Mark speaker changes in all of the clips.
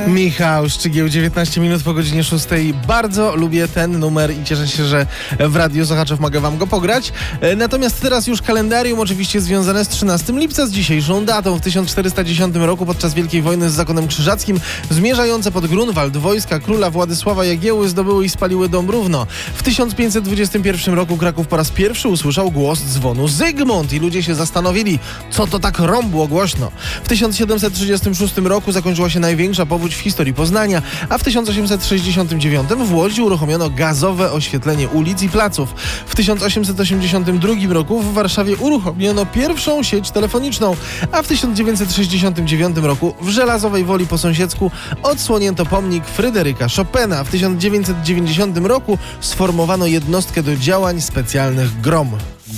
Speaker 1: Michał Szczygieł, 19 minut po godzinie 6. Bardzo lubię ten numer i cieszę się, że w Radiu Sochaczew mogę wam go pograć. Natomiast teraz już kalendarium oczywiście związane z 13 lipca, z dzisiejszą datą. W 1410 roku podczas Wielkiej Wojny z Zakonem Krzyżackim zmierzające pod Grunwald wojska króla Władysława Jagiełły zdobyły i spaliły Dąbrówno. W 1521 roku Kraków po raz pierwszy usłyszał głos dzwonu Zygmunt i ludzie się zastanowili, co to tak rąbło głośno. W 1736 roku zakończyła się największa powódź w historii Poznania, a w 1869 w Łodzi uruchomiono gazowe oświetlenie ulic i placów. W 1882 roku w Warszawie uruchomiono pierwszą sieć telefoniczną, a w 1969 roku w Żelazowej Woli po sąsiedzku odsłonięto pomnik Fryderyka Chopina. W 1990 roku sformowano jednostkę do działań specjalnych GROM.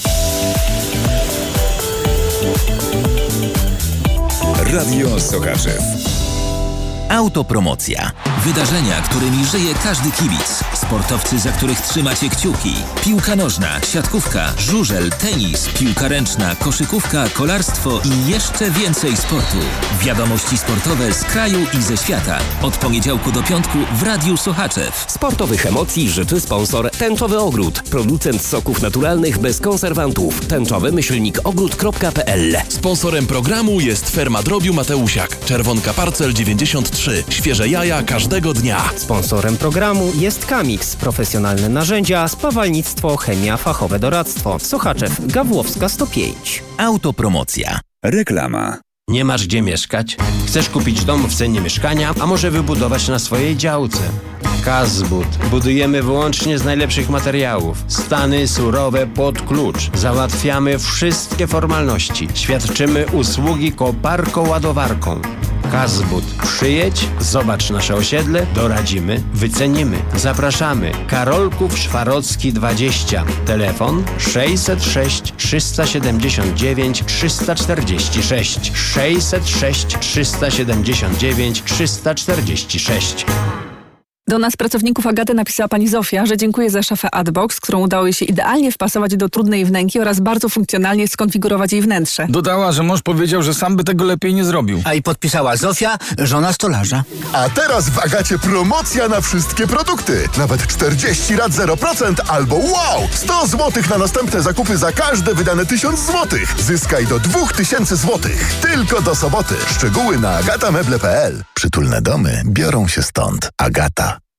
Speaker 2: Radio Sochaczew.
Speaker 3: Autopromocja. Wydarzenia, którymi żyje każdy kibic. Sportowcy, za których trzymacie kciuki. Piłka nożna, siatkówka, żużel, tenis, piłka ręczna, koszykówka, kolarstwo i jeszcze więcej sportu. Wiadomości sportowe z kraju i ze świata. Od poniedziałku do piątku w Radiu Sochaczew.
Speaker 4: Sportowych emocji życzy sponsor Tęczowy Ogród. Producent soków naturalnych bez konserwantów. tęczowy-ogród.pl.
Speaker 5: Sponsorem programu jest Ferma Drobiu Mateusiak. Czerwonka Parcel 93. Świeże jaja każdego dnia.
Speaker 4: Sponsorem programu jest Kamix. Profesjonalne narzędzia, spawalnictwo, chemia, fachowe doradztwo. Sochaczew, Gawłowska 105.
Speaker 3: Autopromocja.
Speaker 2: Reklama.
Speaker 6: Nie masz gdzie mieszkać? Chcesz kupić dom w cenie mieszkania, a może wybudować na swojej działce? Kazbud. Budujemy wyłącznie z najlepszych materiałów. Stany surowe pod klucz. Załatwiamy wszystkie formalności. Świadczymy usługi koparką-ładowarką. Kazbud. Przyjedź, zobacz nasze osiedle, doradzimy, wycenimy. Zapraszamy. Karolków Szwarocki 20. Telefon 606 379 346. 606 379 346.
Speaker 7: Do nas, pracowników Agaty, napisała pani Zofia, że dziękuję za szafę Adbox, którą udało jej się idealnie wpasować do trudnej wnęki oraz bardzo funkcjonalnie skonfigurować jej wnętrze.
Speaker 8: Dodała, że mąż powiedział, że sam by tego lepiej nie zrobił.
Speaker 9: A i podpisała Zofia, żona stolarza.
Speaker 10: A teraz w Agacie promocja na wszystkie produkty. Nawet 40 lat 0% albo wow! 100 zł na następne zakupy za każde wydane 1000 zł. Zyskaj do 2000 zł. Tylko do soboty. Szczegóły na agatameble.pl. Przytulne domy biorą się stąd. Agata.